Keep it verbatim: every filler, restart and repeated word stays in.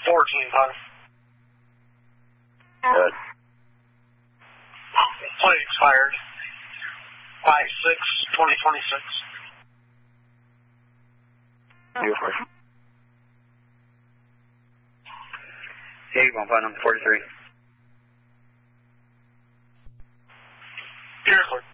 fourteen, five. Good. Plate expired. five six twenty twenty-six. Beautiful. Hey, one five number forty-three. Beautiful.